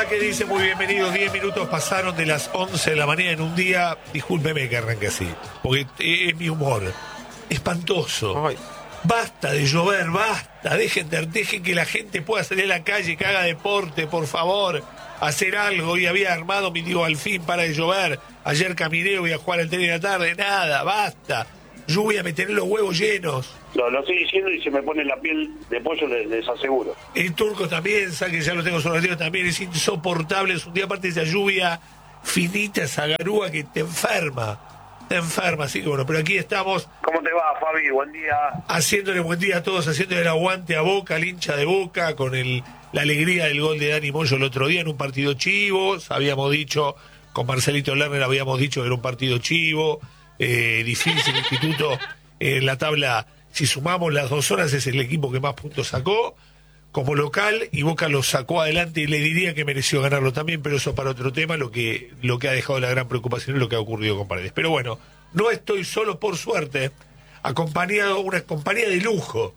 que dice muy bienvenidos. 10 minutos pasaron de las 11 de la mañana en un día. Discúlpeme que arranque así, porque es mi humor. Espantoso. Ay. Basta de llover, basta. Dejen que la gente pueda salir a la calle, que haga deporte, por favor. Hacer algo. Hoy había armado mi tío, al fin para de llover. Ayer caminé, voy a jugar al tenis de la tarde. Nada, basta. Lluvia, me tenés los huevos llenos. Lo estoy diciendo y se me pone la piel de pollo, les aseguro. El Turco también, sabe que ya lo tengo sometido también, es insoportable. Es un día aparte de esa lluvia finita, esa garúa que te enferma, así que bueno, pero aquí estamos. ¿Cómo te va, Fabi? Buen día. Haciéndole buen día a todos, haciéndole el aguante a Boca, al hincha de Boca, con la alegría del gol de Dani Moyo el otro día en un partido chivo. Habíamos dicho, con Marcelito Lerner habíamos dicho que era un partido chivo, difícil, Instituto en la tabla. Si sumamos las 2 horas es el equipo que más puntos sacó como local, y Boca lo sacó adelante y le diría que mereció ganarlo también, pero eso para otro tema. Lo que ha dejado la gran preocupación es lo que ha ocurrido con Paredes. Pero bueno, no estoy solo, por suerte, acompañado, una compañía de lujo,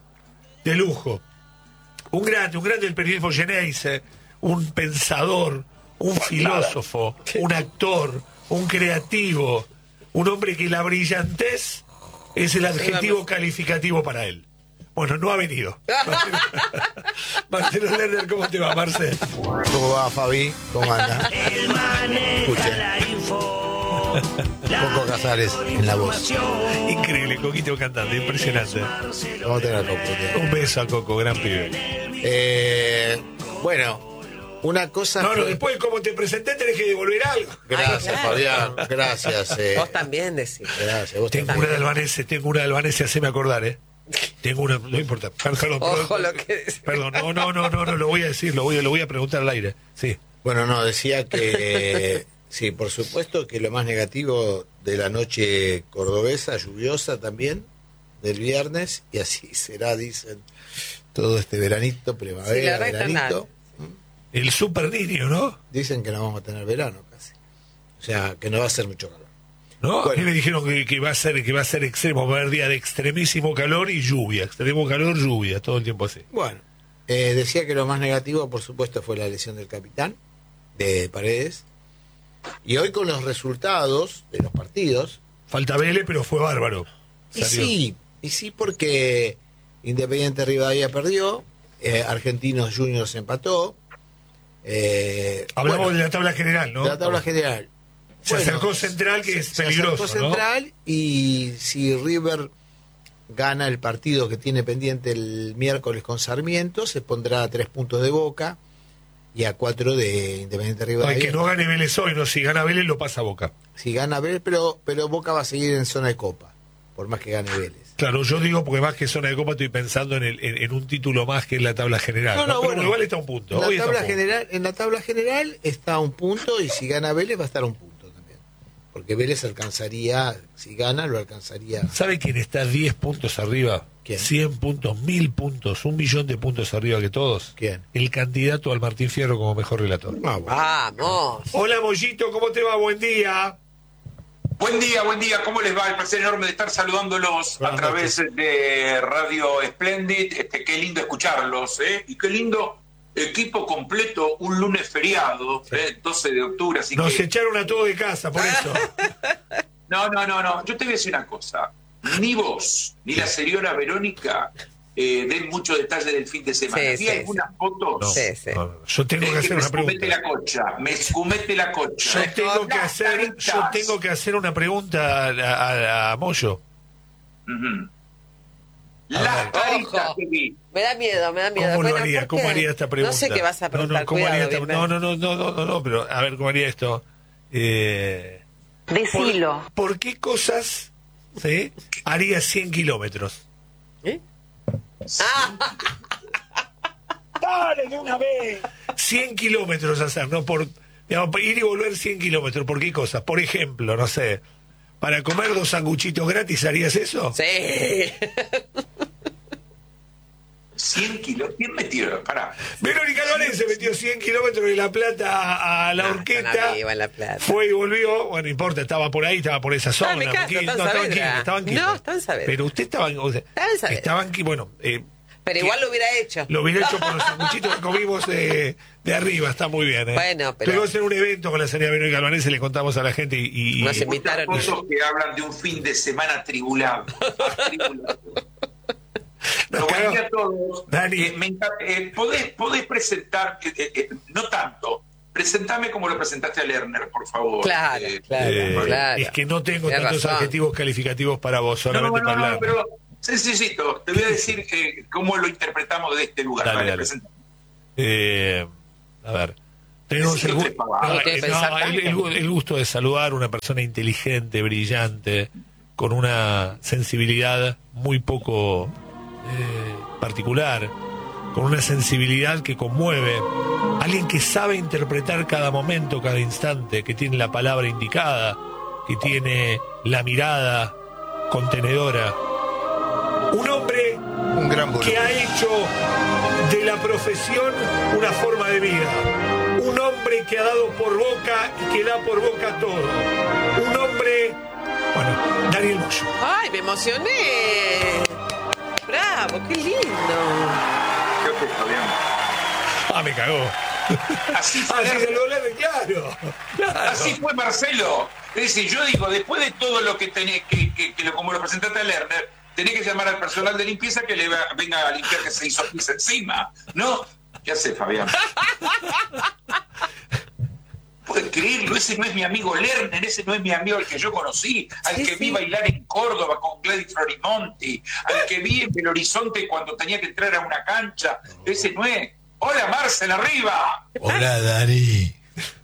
un grande del periodismo Geneise, un pensador, un filósofo, un actor, un creativo, un hombre que la brillantez es el adjetivo calificativo para él. Bueno, no ha venido. Marcelo Lerner, ¿cómo te va, Marcel? ¿Cómo va, Fabi? ¿Cómo anda? Escuchen. Coco Casares en la voz. Increíble, Coquito cantando, impresionante. Vamos a tener a Coco. Un beso a Coco, gran pibe. Bueno, una cosa... No, después como te presenté tenés que devolver algo. Gracias, Fabián, gracias. Vos también decís. Gracias, vos Tengo una de Albanese, haceme acordar, Tengo una, no importa. Perdón, Ojo lo que decís. Perdón, no, lo voy a decir, lo voy a preguntar al aire. Sí. Bueno, no, decía que sí, por supuesto que lo más negativo de la noche cordobesa, lluviosa también, del viernes, y así será, dicen, todo este veranito, primavera, veranito. El super niño, ¿no? Dicen que no vamos a tener verano casi. O sea, que no va a ser mucho calor. ¿No? Bueno. A mí me dijeron que va a ser extremo, va a haber día de extremísimo calor y lluvia. Extremo calor, lluvia, todo el tiempo así. Bueno, decía que lo más negativo, por supuesto, fue la lesión del capitán, de Paredes. Y hoy con los resultados de los partidos... Falta Vélez, pero fue bárbaro. Y sí, porque Independiente Rivadavia perdió, Argentinos Juniors empató. Hablamos de la tabla general, ¿no? De la tabla general. Se acercó Central, que es peligroso, se acercó Central, ¿no? Y si River gana el partido que tiene pendiente el miércoles con Sarmiento, se pondrá a 3 puntos de Boca y a 4 de Independiente Rivadavia. Que no gane Vélez hoy, no, si gana Vélez lo pasa a Boca. Si gana Vélez, pero Boca va a seguir en zona de Copa, por más que gane Vélez. Claro, yo digo porque más que zona de Copa estoy pensando en un título más que en la tabla general. No, Pero igual está a un punto. En la tabla general está a un punto, y si gana Vélez va a estar a un punto también. Porque Vélez alcanzaría, si gana, lo alcanzaría. ¿Sabe quién está 10 puntos arriba? ¿Quién? 100 puntos, 1000 puntos, 1 millón de puntos arriba que todos. ¿Quién? El candidato al Martín Fierro como mejor relator. Ah, bueno. Vamos. Hola, Mollito, ¿cómo te va? Buen día. Buen día, ¿cómo les va? El placer enorme de estar saludándolos a través de Radio Splendid. Qué lindo escucharlos, Y qué lindo equipo completo, un lunes feriado, 12 de octubre. Así Nos que... echaron a todos de casa, por eso. No. Yo te voy a decir una cosa. Ni vos, ni la señora Verónica den mucho detalle del fin de semana. Vi algunas fotos. No, Sí. no. Yo tengo que hacer una pregunta. Me escumete la cocha. Yo tengo que hacer una pregunta a Moyo. Uh-huh. Las caritas que vi. Me da miedo. ¿Cómo lo haría? ¿Cómo haría esta pregunta? No sé qué vas a preguntar. ¿Cómo haría cuidado, no, pero a ver, ¿cómo haría esto? Decilo. ¿Por qué cosas haría 100 kilómetros? ¡Dale, de una vez! 100 kilómetros hacer, ¿no? Digamos, ir y volver 100 kilómetros. ¿Por qué cosas? Por ejemplo, no sé, para comer 2 sanguchitos gratis, ¿harías eso? Sí. 100 kilos. ¿Quién metió? Pará. Verónica Lorenz se metió 100 kilómetros de La Plata a la Horqueta. En La Plata. Fue y volvió. Bueno, no importa, estaba por ahí, estaba por esa zona. Me caso, estaban 15. No, estaba en Saavedra. Pero usted estaba en Saavedra. Estaba en Saavedra. Bueno, Pero igual lo hubiera hecho. Lo hubiera hecho por los sanguchitos que comimos de arriba, está muy bien. Bueno, pero... Tuvimos que hacer un evento con la señora Verónica Albanese, le contamos a la gente y Nos invitaron. Muchas cosas que hablan de un fin de semana tribulado. Pero buen día a todos. Dani. ¿Podés presentar, no tanto, presentame como lo presentaste a Lerner, por favor? Claro. Es que no tengo Tienes tantos razón. adjetivos calificativos para vos, solamente para hablar. Pero sencillito, te voy a decir cómo lo interpretamos de este lugar. Dale, Vale, dale. presentame. A ver. Tenemos Sí, el, usted paga. No tiene que pensar tanto. el gusto de saludar una persona inteligente, brillante, con una sensibilidad muy poco particular, con una sensibilidad que conmueve, alguien que sabe interpretar cada momento, cada instante, que tiene la palabra indicada, que tiene la mirada contenedora. Un hombre Un gran volumen. que ha hecho de la profesión una forma de vida. Un hombre que ha dado por boca y que da por boca todo. Un hombre... Bueno, Daniel Moyo. ¡Ay, me emocioné! ¡Bravo, qué lindo! ¿Qué haces, Fabián? Me cagó. Así fue, Así se lo hablé, claro. así fue Marcelo. Es decir, yo digo, después de todo lo que tenés, como lo presentaste a Lerner, tenés que llamar al personal de limpieza que venga a limpiar que se hizo pis encima, ¿no? ¿Qué hace, Fabián? ¿Puedes creerlo? Ese no es mi amigo Lerner, ese no es mi amigo al que yo conocí, al que vi bailar en Córdoba con Gladys Florimonti, al que vi en Belo Horizonte cuando tenía que entrar a una cancha. Ese no es. ¡Hola, Marcel, arriba! Hola, Dani.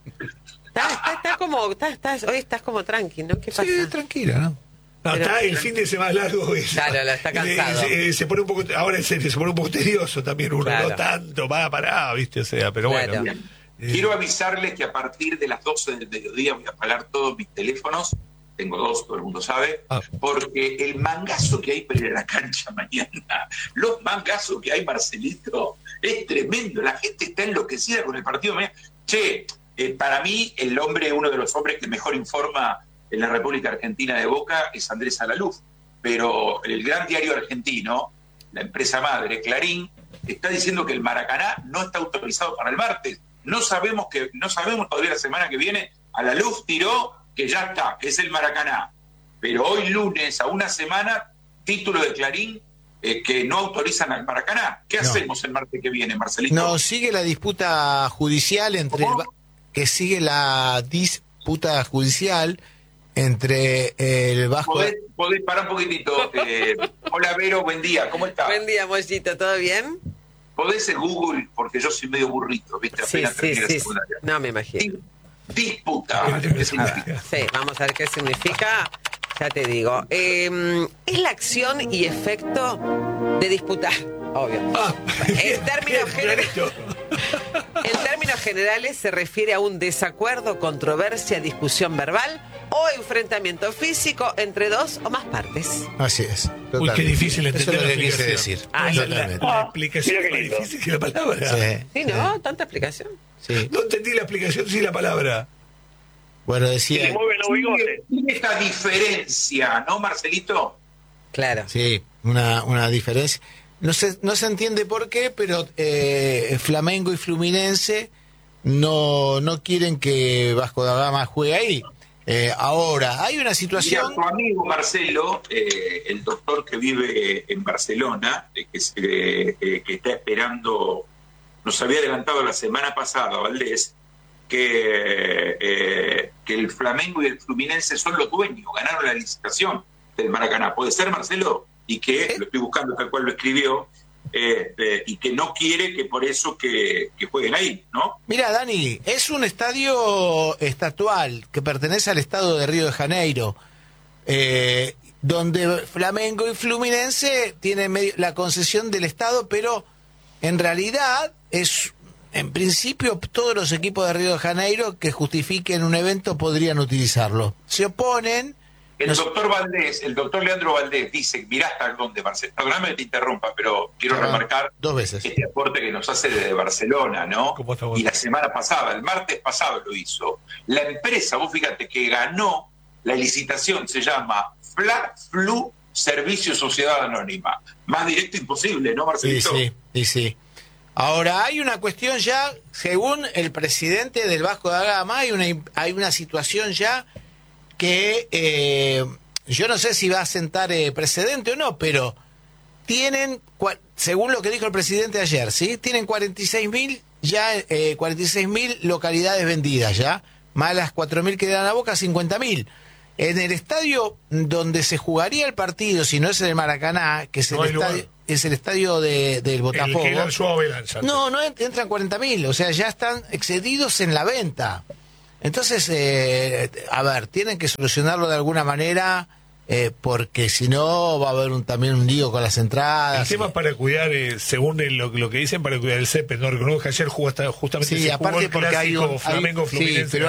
Hoy estás como tranqui, ¿no? ¿Qué pasa? Sí, tranquila, ¿no? No, Pero- está el fin de semana largo. Claro, está cansado. Se pone un poco, ahora en serio, se pone un poco tedioso también uno, Claro. no tanto, va parado, ¿viste? O sea, pero Claro. bueno. Quiero avisarles que a partir de las 12 del mediodía voy a apagar todos mis teléfonos. Tengo dos, todo el mundo sabe. Ah. Porque el mangazo que hay para ir a la cancha mañana, los mangazos que hay, Marcelito, es tremendo. La gente está enloquecida con el partido de mañana. Che, para mí, uno de los hombres que mejor informa en la República Argentina de Boca es Andrés Alaluf. Pero el gran diario argentino, la empresa madre, Clarín, está diciendo que el Maracaná no está autorizado para el martes. No sabemos todavía la semana que viene. Alaluf tiró que ya está, que es el Maracaná. Pero hoy lunes, a una semana, título de Clarín, que no autorizan al Maracaná. ¿Qué hacemos el martes que viene, Marcelito? No, sigue la disputa judicial entre entre el Vasco. ¿Podés parar un poquitito? Hola, Vero, buen día, ¿cómo estás? Buen día, Mollito, ¿todo bien? ¿Podés en Google? Porque yo soy medio burrito, ¿viste? Apenas terminé la secundaria. No me imagino. Disputa. ¿Qué significa? Sí, vamos a ver qué significa. Ya te digo. Es la acción y efecto de disputar, obvio. En términos generales se refiere a un desacuerdo, controversia, discusión verbal o enfrentamiento físico entre dos o más partes. Así es. Uy, qué difícil Eso entender es lo la que quise explicación. decir. Ah, La explicación mira es qué más lindo. difícil que la palabra. Sí, ¿no? Tanta explicación. Sí. No entendí la explicación, sí la palabra. Bueno, Se decía. le mueven los bigotes. Tiene esta diferencia, ¿no, Marcelito? Claro. Sí, una diferencia. No se entiende por qué, pero Flamengo y Fluminense no quieren que Vasco da Gama juegue ahí. Ahora, hay una Mira, situación. tu amigo Marcelo, el doctor que vive en Barcelona, que está esperando, nos había adelantado la semana pasada, Valdés, que el Flamengo y el Fluminense son los dueños, ganaron la licitación del Maracaná. ¿Puede ser, Marcelo? Y que, lo estoy buscando tal cual lo escribió, y que no quiere que por eso que jueguen ahí, ¿no? Mira, Dani, es un estadio estatual que pertenece al estado de Río de Janeiro, donde Flamengo y Fluminense tienen la concesión del estado, pero en realidad es, en principio, todos los equipos de Río de Janeiro que justifiquen un evento podrían utilizarlo. Se oponen. El doctor Valdés, el doctor Leandro Valdés dice, mirá hasta dónde, Marcelo, perdóname que te interrumpa, pero quiero remarcar 2 veces. este aporte que nos hace desde Barcelona, ¿no? ¿Cómo estamos? Y la semana pasada, el martes pasado lo hizo. La empresa, vos fíjate, que ganó la licitación, se llama Servicio Sociedad Anónima. Más directo imposible, ¿no, Marcelito? Sí. Ahora, hay una cuestión ya, según el presidente del Vasco da Gama, hay una situación ya que yo no sé si va a sentar precedente o no, pero tienen, según lo que dijo el presidente ayer, ¿sí? Tienen 46.000 ya, 46.000 localidades vendidas ya, más las 4.000 que dan a Boca, 50.000. En el estadio donde se jugaría el partido, si no es en el Maracaná, que es, es el estadio del Botafogo. No entran 40.000, o sea, ya están excedidos en la venta. Entonces, a ver, tienen que solucionarlo de alguna manera, porque si no va a haber también un lío con las entradas. El tema es para cuidar, según lo que dicen, para cuidar el césped. No reconozco que ayer justamente sí, se aparte jugó el clásico Flamengo-Fluminense. Sí, pero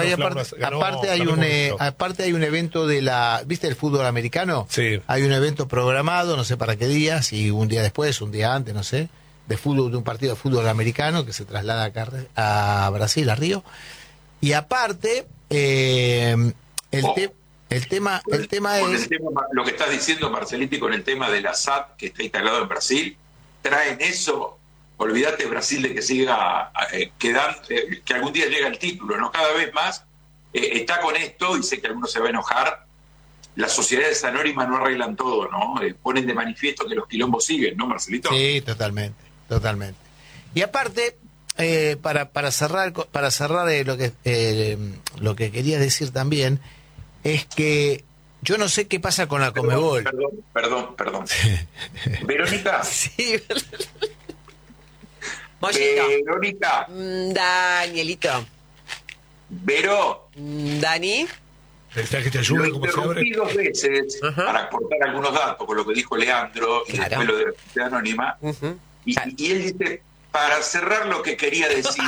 aparte hay un evento de la, ¿viste el fútbol americano? Sí. Hay un evento programado, no sé para qué día, si un día después, un día antes, no sé, de un partido de fútbol americano que se traslada acá a Brasil, a Río. Y aparte, el tema es... Lo que estás diciendo, Marcelito, con el tema de la SAT que está instalado en Brasil, traen eso, olvídate Brasil de que siga quedando, que algún día llega el título, ¿no? Cada vez más está con esto, y sé que algunos se va a enojar, las sociedades anónimas no arreglan todo, ¿no? Ponen de manifiesto que los quilombos siguen, ¿no, Marcelito? Sí, totalmente. Y aparte... para cerrar lo que quería decir también es que yo no sé qué pasa con la Conmebol. Perdón. Verónica. Sí. Mollito. Verónica. Danielito. Vero. Dani. ¿Necesitas que te ayude? Lo interrumpí 2 veces para aportar algunos datos con lo que dijo Leandro y después lo de la sociedad anónima. Y él dice, para cerrar lo que quería decir.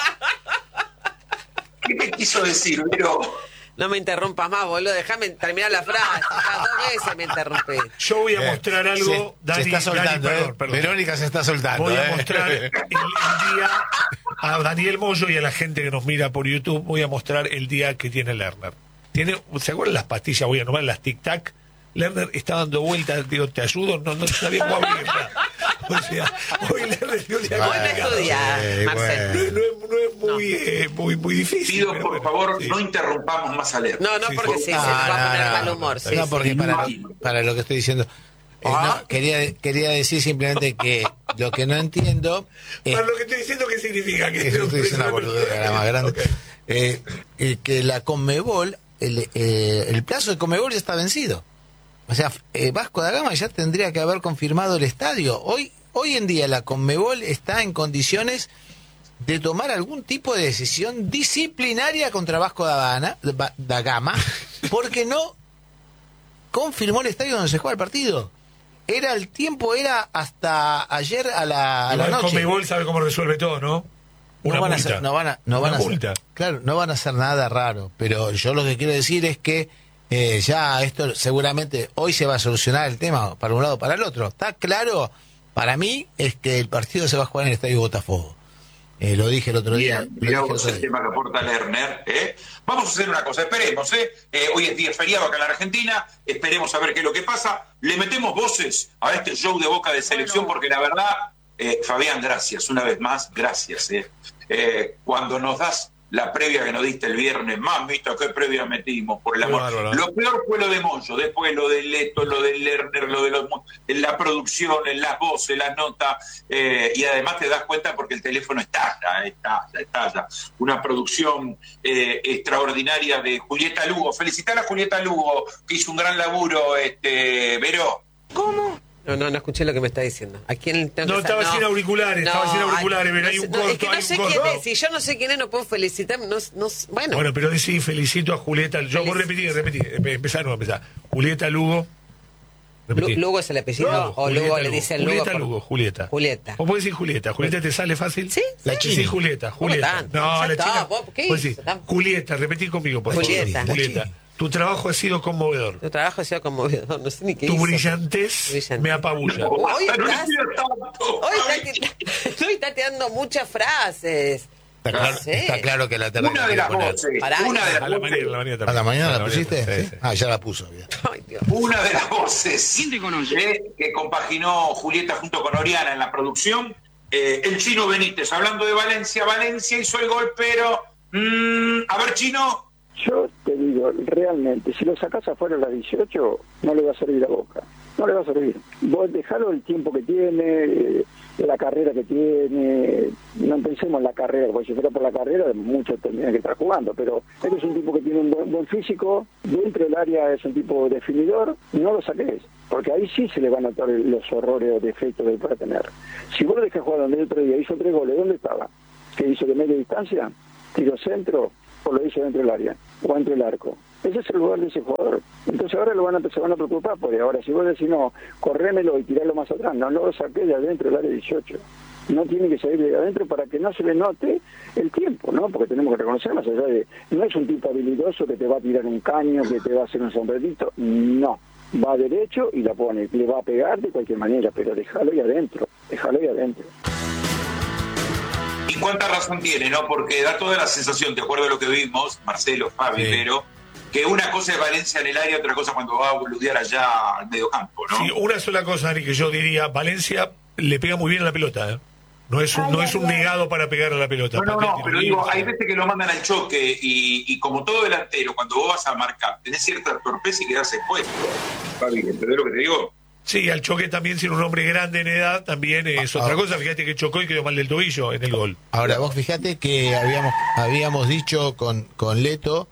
¿Qué me quiso decir, Vero? No me interrumpas más, boludo. Déjame terminar la frase. Ya 2 veces me interrumpí. Yo voy a mostrar algo. Dani, se está soltando, Dani, perdón. Verónica se está soltando. Voy a mostrar el día a Daniel Moyo y a la gente que nos mira por YouTube. Voy a mostrar el día que tiene Lerner. ¿Se acuerdan las pastillas? Voy a nombrar las Tic Tac. Lerner está dando vueltas, digo, ¿te ayudo? No sabía cómo abrirla. O sea, hoy Lerner no le hago Marcelo. No es muy difícil. Pido, por favor, no interrumpamos más a Lerner. No, porque se va a poner mal humor. No, porque para lo que estoy diciendo... no, quería decir simplemente que lo que no entiendo... Para lo que estoy diciendo, ¿qué significa? Que eso estoy diciendo una boludera, la más grande. Okay. Que la Conmebol, el plazo de Conmebol ya está vencido. O sea, Vasco da Gama ya tendría que haber confirmado el estadio. Hoy en día la Conmebol está en condiciones de tomar algún tipo de decisión disciplinaria contra Vasco da Gama porque no confirmó el estadio donde se juega el partido. El tiempo era hasta ayer a la noche. Conmebol sabe cómo resuelve todo, ¿no? No van a hacer nada raro, pero yo lo que quiero decir es que ya esto seguramente hoy se va a solucionar el tema para un lado o para el otro. Está claro, para mí es que el partido se va a jugar en el Estadio Botafogo. Lo dije el otro día. Mirá vos el tema que aporta Lerner. Vamos a hacer una cosa, esperemos. Hoy es día feriado acá en la Argentina, esperemos a ver qué es lo que pasa. Le metemos voces a este show de Boca de selección, porque la verdad, Fabián, gracias, una vez más, gracias. Cuando nos das la previa que nos diste el viernes, mamita, qué previa metimos, por el amor. Bárbaro. Lo peor fue lo de Moyo, después lo de Leto, lo de Lerner, lo de en la producción, en las voces, las notas, y además te das cuenta porque el teléfono estalla. Una producción extraordinaria de Julieta Lugo. Felicitar a Julieta Lugo, que hizo un gran laburo, Vero. ¿Cómo? No escuché lo que me está diciendo. ¿A quién tengo que estaba sin auriculares, pero hay un corto. Es que no sé quién es, si yo no sé quién es, no puedo felicitar. Bueno, pero sí, felicito a Julieta. Yo voy a repetir. Empezar. Julieta Lugo. ¿Lugo es el apellido? ¿O Lugo le dice el Lugo? Julieta. ¿Vos podés decir Julieta? ¿Julieta te sale fácil? Sí. La China. Sí, Julieta. No, la China. Julieta, repetí conmigo, por favor. Julieta. Tu trabajo ha sido conmovedor. No sé ni qué Tu brillantez me apabulla. Hoy está tirando muchas frases. Está claro que la terna Una de las voces. A la mañana ¿A la mañana la pusiste? Sí, ¿Sí? sí. Ah, ya la puso. Bien. Ay, Dios. Una de las voces que compaginó Julieta junto con Oriana en la producción. El Chino Benítez, hablando de Valencia. Valencia hizo el gol, pero... a ver, Chino. Yo te digo, realmente, si lo sacás afuera a las 18, no le va a servir a Boca. No le va a servir. Vos dejalo el tiempo que tiene, la carrera que tiene. No pensemos en la carrera, porque si fuera por la carrera, muchos tendrían que estar jugando. Pero él es un tipo que tiene un buen físico, dentro del área es un tipo definidor, no lo saques. Porque ahí sí se le van a notar los horrores o defectos que pueda tener. Si vos lo dejás jugar donde el otro día hizo 3 goles, ¿dónde estaba? ¿Qué hizo de media distancia? ¿Tiro centro? ¿O lo hizo dentro del área? ¿O dentro del arco? Ese es el lugar de ese jugador. Entonces ahora se van a preocupar por él. Ahora, si vos decís, no, corrémelo y tirarlo más atrás, no lo saqué de adentro del área 18. No tiene que salir de adentro para que no se le note el tiempo, ¿no? Porque tenemos que reconocer, más allá de... No es un tipo habilidoso que te va a tirar un caño, que te va a hacer un sombrerito. No. Va derecho y la pone. Le va a pegar de cualquier manera, pero déjalo ahí adentro. Déjalo ahí adentro. Y cuánta razón tiene, ¿no? Porque da toda la sensación, de acuerdo a lo que vimos, Marcelo, Fabi, pero que una cosa es Valencia en el área, otra cosa cuando va a boludear allá al medio campo, ¿no? Sí, una sola cosa, Ari, que yo diría, Valencia le pega muy bien a la pelota, ¿eh? No es un negado para pegar a la pelota. No, pero digo, hay veces que lo mandan al choque y como todo delantero, cuando vos vas a marcar, tenés cierta torpeza y quedás expuesto. Fabi, ¿entendés lo que te digo? Sí, al choque también, sin un hombre grande en edad, también es otra cosa. Fíjate que chocó y quedó mal del tobillo en el gol. Ahora, vos fíjate que habíamos dicho con Leto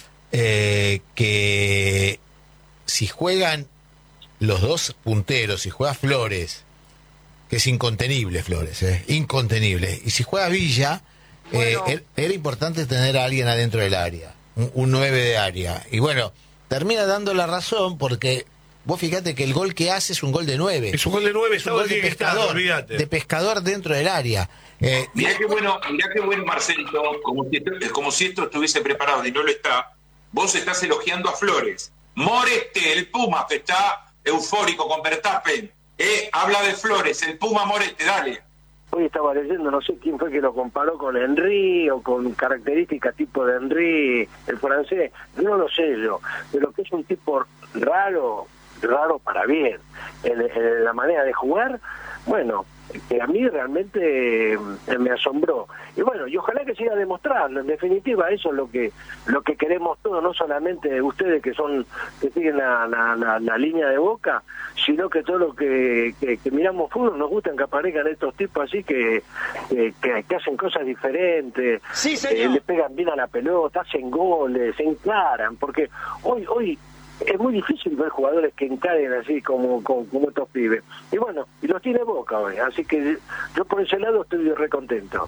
que si juegan los dos punteros, si juega Flores, que es incontenible Flores, incontenible, y si juega Villa, era importante tener a alguien adentro del área, un 9 de área. Y bueno, termina dando la razón porque... Vos fíjate que el gol que hace es un gol de 9. Es un gol de 9, es un gol de pescador, olvídate. De pescador dentro del área. Mirá qué bueno, Marcelito, como si esto estuviese preparado y no lo está. Vos estás elogiando a Flores. Morete, el Puma, que está eufórico con Verstappen. Habla de Flores, el Puma Morete, dale. Hoy estaba leyendo, no sé quién fue que lo comparó con Henry o con características tipo de Henry, el francés. No lo sé yo, pero que es un tipo raro para bien en la manera de jugar, bueno, que a mí realmente me asombró. Y bueno, y ojalá que siga demostrando, en definitiva eso es lo que queremos todos, no solamente ustedes que siguen la línea de Boca, sino que todos los que miramos fútbol nos gustan que aparezcan estos tipos así que hacen cosas diferentes, sí, le pegan bien a la pelota, hacen goles, se encaran, porque hoy es muy difícil ver jugadores que encaren así como estos pibes. Y bueno, y los tiene Boca hoy, así que yo por ese lado estoy re contento.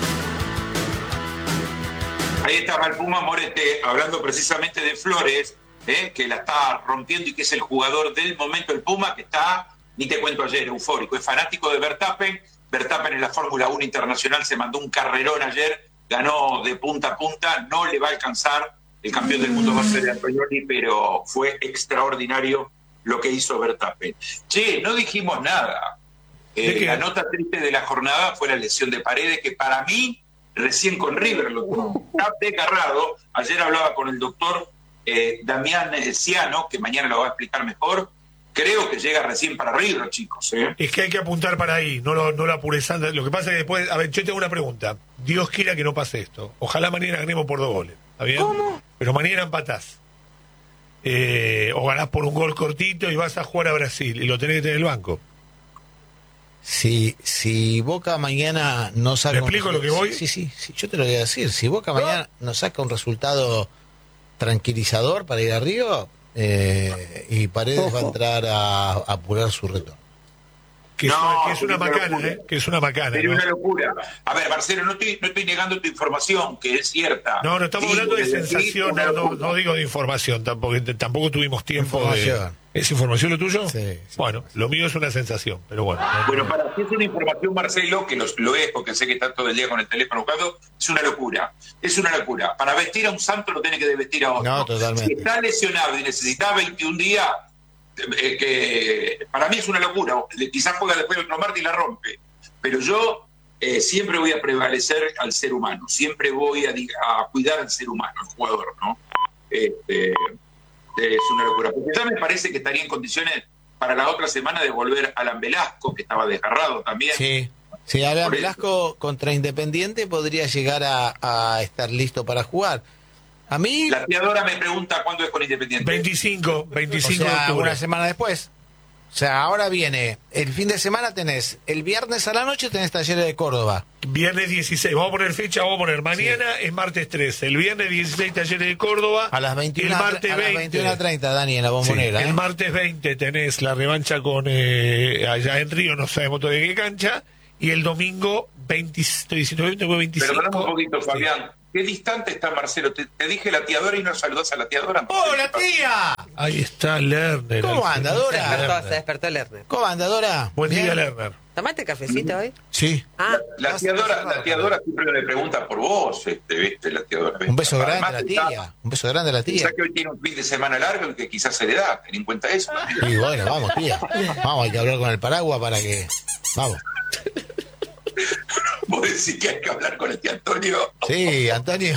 Ahí estaba el Puma Morete hablando precisamente de Flores, que la está rompiendo y que es el jugador del momento. El Puma que está, ni te cuento ayer, eufórico, es fanático de Verstappen. Verstappen en la Fórmula 1 Internacional se mandó un carrerón ayer, ganó de punta a punta, no le va a alcanzar. El campeón del mundo va a ser Antonelli, pero fue extraordinario lo que hizo Verstappen. Che, no dijimos nada. La nota triste de la jornada fue la lesión de Paredes, que para mí, recién con River lo tuvo. Está desgarrado. Ayer hablaba con el doctor Damián Ciano, que mañana lo va a explicar mejor. Creo que llega recién para River, chicos. Es que hay que apuntar para ahí, no lo apures antes. Lo que pasa es que después, a ver, yo tengo una pregunta. Dios quiera que no pase esto. Ojalá mañana ganemos por 2 goles. ¿Está bien? ¿Cómo? Pero mañana empatás. O ganás por un gol cortito y vas a jugar a Brasil y lo tenés que tener en el banco. Si Boca mañana no saca... ¿Me explico lo que voy? Sí, yo te lo voy a decir. Si Boca mañana no saca un resultado tranquilizador para ir arriba, y Paredes va a entrar a apurar su retorno. Que es una macana, que es una macana. Pero una locura. A ver, Marcelo, no estoy negando tu información, que es cierta. No, estamos hablando de sensación, no digo de información, tampoco tuvimos tiempo de... ¿Es información lo tuyo? Sí. Bueno, lo mío es una sensación, pero bueno. Bueno, para ti es una información, Marcelo, que lo es, porque sé que está todo el día con el teléfono buscando, es una locura. Es una locura. Para vestir a un santo lo tiene que vestir a otro. No, totalmente. Si está lesionado y necesita 21 días, que para mí es una locura. Quizás juega después otro martes y la rompe. Pero yo siempre voy a prevalecer al ser humano, siempre voy a cuidar al ser humano, al jugador, ¿no? Es una locura. Porque ya me parece que estaría en condiciones para la otra semana de volver a Alan Velasco, que estaba desgarrado también. Sí, Alan Velasco contra Independiente podría llegar a estar listo para jugar. A mí... La tía Dora me pregunta cuándo es con Independiente. 25 o sea, de octubre. una semana después. O sea, ahora viene, el fin de semana tenés, el viernes a la noche tenés Talleres de Córdoba. Viernes 16, vamos a poner fecha, vamos a poner mañana es martes 13, el viernes 16 Talleres de Córdoba. A las 21, el martes 20. 21:30, Dani, en la Bombonera. El martes 20 tenés la revancha con allá en Río, no sabemos todavía qué cancha. Y el domingo 25. Perdóname un poquito, Fabián. Qué distante está Marcelo. Te dije la tía Dora y no saludás a la tía Dora. ¡Hola, tía! Ahí está Lerner. ¿Cómo anda, Dora? Se despertó Lerner. ¿Cómo anda, Dora? Buen día, Lerner. ¿Tomaste cafecito hoy? Sí. La tía Dora siempre me pregunta por vos, ¿viste? La tía Dora. Un beso grande Además, a la tía. Un beso grande a la tía. Quizás que hoy tiene un fin de semana largo y que quizás se le da. Ten en cuenta eso. Y bueno, vamos, tía. Vamos, hay que hablar con el paraguas para que... Vamos. ¿Vos decís que hay que hablar con el tío Antonio? Sí, Antonio.